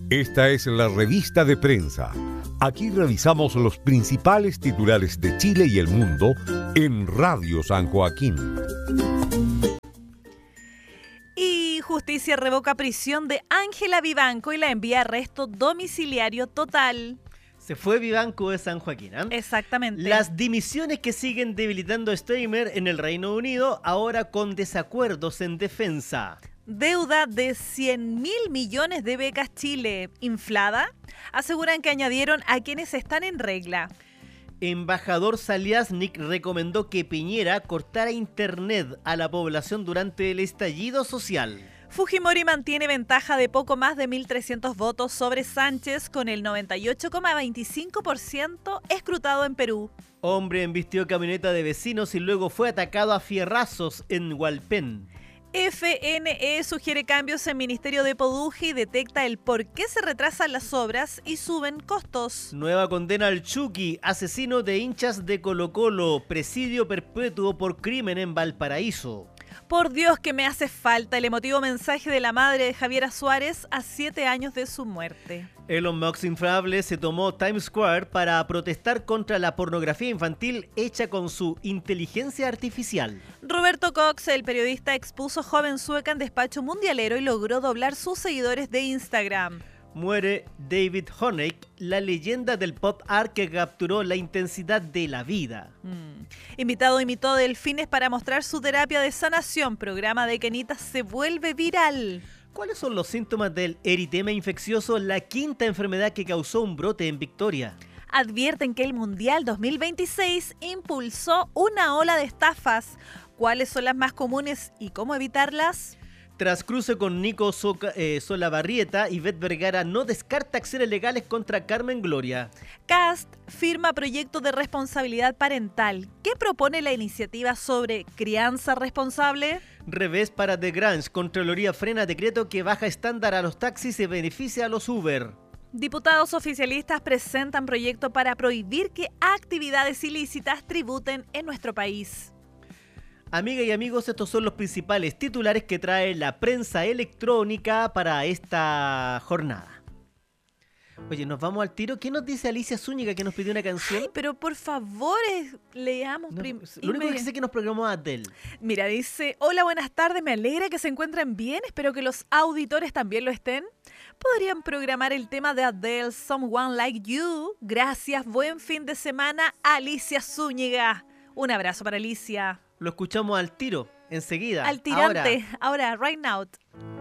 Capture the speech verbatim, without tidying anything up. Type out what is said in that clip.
Esta es la revista de prensa. Aquí revisamos los principales titulares de Chile y el mundo en Radio San Joaquín. Y justicia revoca prisión de Ángela Vivanco y la envía a arresto domiciliario total. Se fue Vivanco de San Joaquín, ¿eh? Exactamente. Las dimisiones que siguen debilitando a Steimer en el Reino Unido, ahora con desacuerdos en defensa. Deuda de cien mil millones de becas Chile, inflada, aseguran que añadieron a quienes están en regla. Embajador Saliasnik recomendó que Piñera cortara internet a la población durante el estallido social. Fujimori mantiene ventaja de poco más de mil trescientos votos sobre Sánchez con el noventa y ocho coma veinticinco por ciento escrutado en Perú. Hombre embistió camioneta de vecinos y luego fue atacado a fierrazos en Hualpén. F N E sugiere cambios en Ministerio de Poduje y detecta el por qué se retrasan las obras y suben costos. Nueva condena al Chucky, asesino de hinchas de Colo-Colo, presidio perpetuo por crimen en Valparaíso. Por Dios que me hace falta el emotivo mensaje de la madre de Javiera Suárez a siete años de su muerte. Elon Musk inflable se tomó Times Square para protestar contra la pornografía infantil hecha con su inteligencia artificial. Roberto Cox, el periodista, expuso joven sueca en despacho mundialero y logró doblar sus seguidores de Instagram. Muere David Honeck, la leyenda del pop art que capturó la intensidad de la vida. Mm. Invitado imitó delfines para mostrar su terapia de sanación. Programa de Kenita se vuelve viral. ¿Cuáles son los síntomas del eritema infeccioso, la quinta enfermedad que causó un brote en Victoria? Advierten que el Mundial dos mil veintiséis impulsó una ola de estafas. ¿Cuáles son las más comunes y cómo evitarlas? Tras cruce con Nico Soca, eh, Solabarrieta, Ivette Vergara no descarta acciones legales contra Carmen Gloria. Cast firma proyecto de responsabilidad parental. ¿Qué propone la iniciativa sobre crianza responsable? Revés para The Grange. Contraloría frena decreto que baja estándar a los taxis y beneficia a los Uber. Diputados oficialistas presentan proyecto para prohibir que actividades ilícitas tributen en nuestro país. Amigas y amigos, estos son los principales titulares que trae la prensa electrónica para esta jornada. Oye, nos vamos al tiro. ¿Qué nos dice Alicia Zúñiga que nos pidió una canción? Ay, pero por favor, eh, leamos. No, prim- lo único inmedi- que sé es que nos programó Adele. Mira, dice, hola, buenas tardes, me alegra que se encuentren bien, espero que los auditores también lo estén. ¿Podrían programar el tema de Adele, Someone Like You? Gracias, buen fin de semana, Alicia Zúñiga. Un abrazo para Alicia. Lo escuchamos al tiro, enseguida. Al tirante, Ahora. ahora, right now.